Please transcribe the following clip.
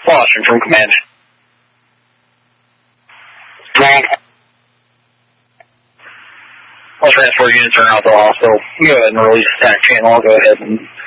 Boston from command. All transport units are out the hospital. You go ahead and release attack channel. I'll go ahead and